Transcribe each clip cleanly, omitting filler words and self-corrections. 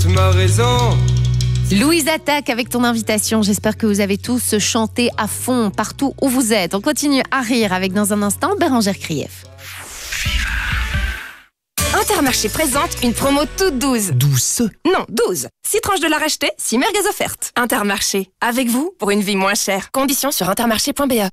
ma raison. Louise Attaque avec ton invitation. J'espère que vous avez tous chanté à fond partout où vous êtes. On continue à rire avec dans un instant Bérangère Krief. Intermarché présente une promo toute douce. Douce? Non, 12. 6 tranches de la racheter, 6 merguez offertes. Intermarché, avec vous pour une vie moins chère. Conditions sur intermarché.be.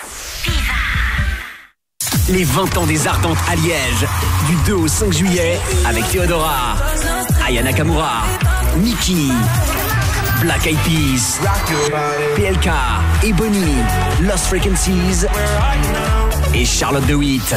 Les 20 ans des Ardentes à Liège. Du 2 au 5 juillet avec Théodora, Aya Nakamura, Nikki, Black Eyed Peas, PLK, Ebony, Lost Frequencies et Charlotte de Witt.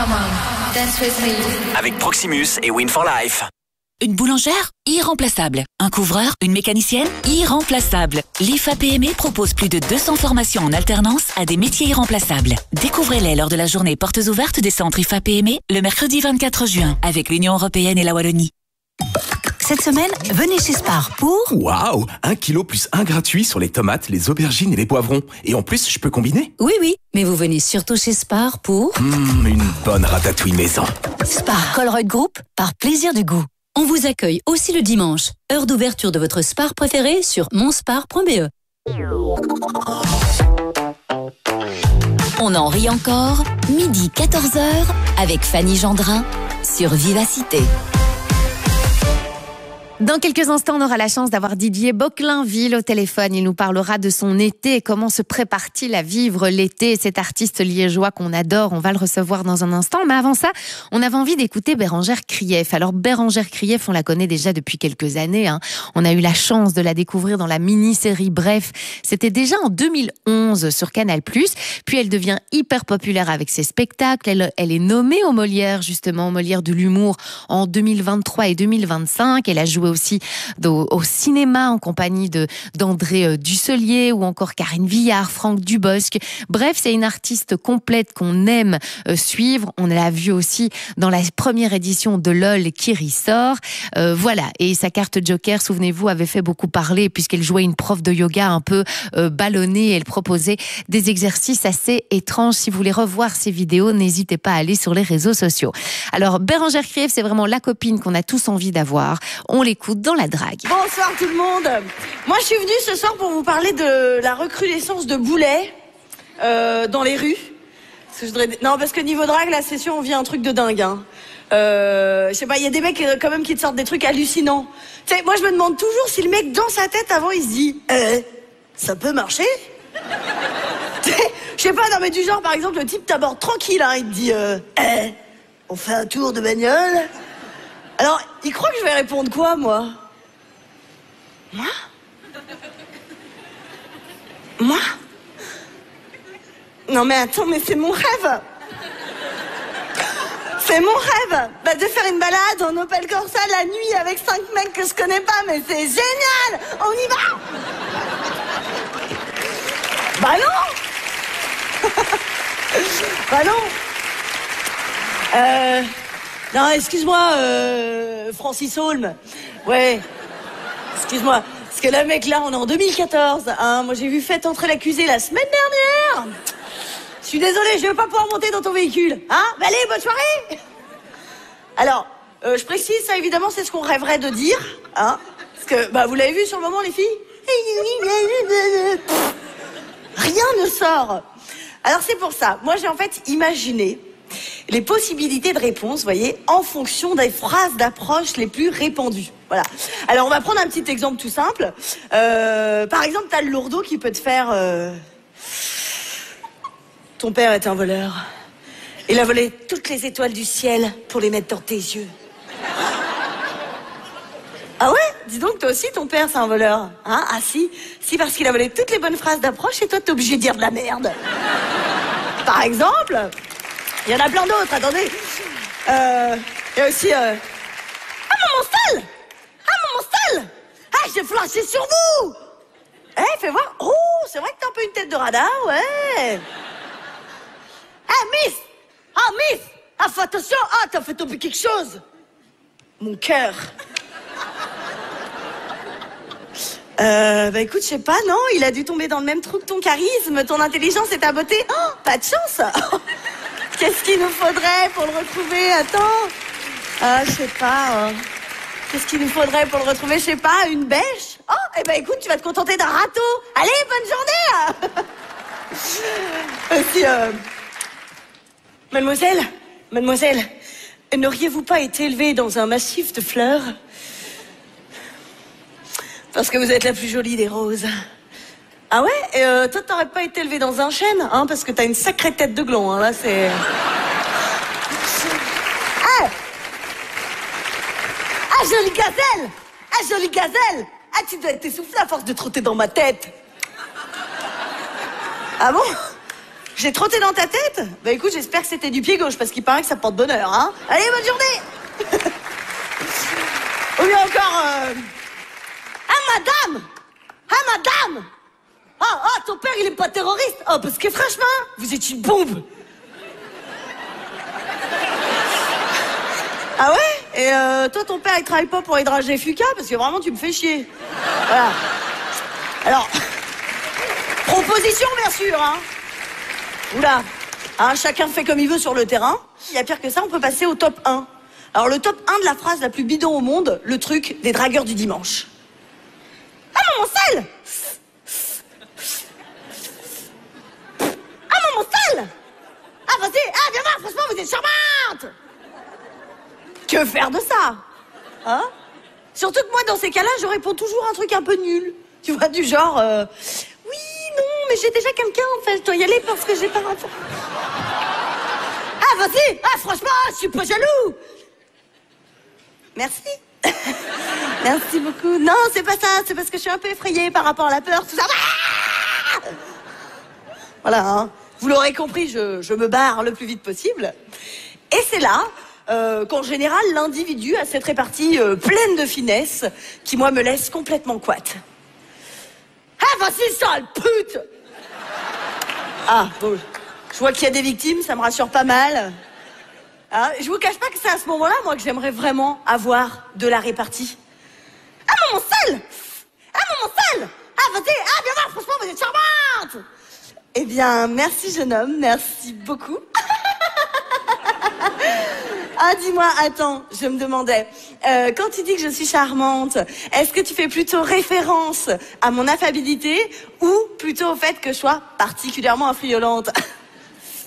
Avec Proximus et Win for Life. Une boulangère? Irremplaçable. Un couvreur? Une mécanicienne? Irremplaçable. L'IFA PME propose plus de 200 formations en alternance à des métiers irremplaçables. Découvrez-les lors de la journée portes ouvertes des centres IFA PME le mercredi 24 juin avec l'Union Européenne et la Wallonie. Cette semaine, venez chez Spar pour... Waouh, 1 kilo plus 1 gratuit sur les tomates, les aubergines et les poivrons. Et en plus, je peux combiner? Oui, mais vous venez surtout chez Spar pour... Une bonne ratatouille maison. Spar Colruyt Group, par plaisir du goût. On vous accueille aussi le dimanche. Heure d'ouverture de votre Spar préféré sur monspar.be. On en rit encore, midi 14h avec Fanny Gendrin sur Vivacité. Dans quelques instants, on aura la chance d'avoir Didier Boclainville au téléphone. Il nous parlera de son été et comment se prépare-t-il à vivre l'été. Cet artiste liégeois qu'on adore, on va le recevoir dans un instant. Mais avant ça, on avait envie d'écouter Bérangère Krief. Alors Bérangère Krief, on la connaît déjà depuis quelques années. On a eu la chance de la découvrir dans la mini-série Bref. C'était déjà en 2011 sur Canal+. Puis elle devient hyper populaire avec ses spectacles. Elle est nommée aux Molières, justement, aux Molières de l'humour en 2023 et 2025. Elle a joué aussi au cinéma en compagnie d'André Dusselier ou encore Karine Viard, Franck Dubosc. Bref, c'est une artiste complète qu'on aime suivre. On l'a vue aussi dans la première édition de LOL qui ressort. Voilà. Et sa carte Joker, souvenez-vous, avait fait beaucoup parler puisqu'elle jouait une prof de yoga un peu ballonnée. Elle proposait des exercices assez étranges. Si vous voulez revoir ces vidéos, n'hésitez pas à aller sur les réseaux sociaux. Alors, Bérangère Krief, c'est vraiment la copine qu'on a tous envie d'avoir. On l'écoute dans la drague. Bonsoir tout le monde. Moi je suis venue ce soir pour vous parler de la recrudescence de boulets dans les rues. Non, parce que niveau drague là c'est sûr on vit un truc de dingue. Je sais pas, il y a des mecs quand même qui te sortent des trucs hallucinants. Tu sais, moi je me demande toujours si le mec dans sa tête avant il se dit ça peut marcher. Je sais pas, non mais du genre par exemple le type t'aborde tranquille, il te dit on fait un tour de bagnole. Alors, il croit que je vais répondre quoi, moi? Moi? Non mais attends, mais c'est mon rêve. C'est mon rêve de faire une balade en Opel Corsa la nuit avec 5 mecs que je connais pas, mais c'est génial. On y va. Bah non. Bah non. Non, excuse-moi, Francis Holm. Ouais, excuse-moi. Parce que là, mec, là, on est en 2014. Moi, j'ai vu Faites entrer l'accusé la semaine dernière. Je suis désolée, je vais pas pouvoir monter dans ton véhicule. Bah allez, bonne soirée. Alors, je précise, ça, évidemment, c'est ce qu'on rêverait de dire. Parce que, vous l'avez vu sur le moment, les filles? Rien ne sort. Alors, c'est pour ça. Moi, j'ai en fait imaginé les possibilités de réponse, vous voyez, en fonction des phrases d'approche les plus répandues. Voilà. Alors, on va prendre un petit exemple tout simple. Par exemple, t'as le lourdeau qui peut te faire... Ton père est un voleur. Il a volé toutes les étoiles du ciel pour les mettre dans tes yeux. Ah ouais? Dis donc, toi aussi, ton père, c'est un voleur. Ah si. Si, parce qu'il a volé toutes les bonnes phrases d'approche et toi, t'es obligé de dire de la merde. Par exemple... Il y en a plein d'autres, attendez. Il y a aussi... Ah, maman sale! Ah, maman sale! Ah, j'ai flashé sur vous! Fais voir. Oh, c'est vrai que t'as un peu une tête de radar, ouais. Ah, miss! Ah, miss! Ah, fais attention! Ah, t'as fait tomber quelque chose! Mon cœur. Écoute, je sais pas, non? Il a dû tomber dans le même trou que ton charisme, ton intelligence et ta beauté. Oh, pas de chance! Qu'est-ce qu'il nous faudrait pour le retrouver? Attends. Je sais pas. Qu'est-ce qu'il nous faudrait pour le retrouver? Je sais pas, une bêche? Oh, eh ben écoute, tu vas te contenter d'un râteau. Allez, bonne journée. Aussi, Mademoiselle, n'auriez-vous pas été élevée dans un massif de fleurs? Parce que vous êtes la plus jolie des roses. Ah ouais? Et toi, t'aurais pas été élevée dans un chêne, hein? Parce que t'as une sacrée tête de gland, hein, là, c'est... Ah! Ah, jolie gazelle! Ah, jolie gazelle! Ah, tu dois être essoufflée à force de trotter dans ma tête. Ah bon? J'ai trotté dans ta tête? Bah écoute, j'espère que c'était du pied gauche, parce qu'il paraît que ça porte bonheur, hein? Allez, bonne journée! Ou bien encore... Ah, madame! Ah, madame! Ah, ton père, il est pas terroriste? Oh, parce que franchement, vous êtes une bombe! Ah ouais? Et toi, ton père, il travaille pas pour Hydrage Fuka? Parce que vraiment, tu me fais chier. Voilà. Alors, proposition, bien sûr, hein. Oula, hein, chacun fait comme il veut sur le terrain. Il y a pire que ça, on peut passer au top 1. Alors, le top 1 de la phrase la plus bidon au monde, le truc des dragueurs du dimanche. Ah, maman sale! Ah, maman sale! Ah, vas-y, ah, viens voir, franchement, vous êtes charmante! Que faire de ça? Hein? Surtout que moi, dans ces cas-là, je réponds toujours un truc un peu nul. Tu vois, du genre... Oui, non, mais j'ai déjà quelqu'un, en fait. Je dois y aller parce que j'ai pas un... Ah, vas-y! Ah, franchement, je suis pas jaloux! Merci. Merci beaucoup. Non, c'est pas ça. C'est parce que je suis un peu effrayée par rapport à la peur, tout ça. Ah, voilà, hein. Vous l'aurez compris, je me barre le plus vite possible. Et c'est là... qu'en général, l'individu a cette répartie pleine de finesse qui, moi, me laisse complètement couate. Ah, vas-y, sale pute! Ah, bon, je vois qu'il y a des victimes, ça me rassure pas mal. Ah, je vous cache pas que c'est à ce moment-là, moi, que j'aimerais vraiment avoir de la répartie. Ah, maman sale! Ah, maman sale! Ah, vas-y, ah, viens voir, franchement, vous êtes charmante! Eh bien, merci, jeune homme, merci beaucoup. Ah, dis-moi, attends, je me demandais, quand tu dis que je suis charmante, est-ce que tu fais plutôt référence à mon affabilité ou plutôt au fait que je sois particulièrement affriolante?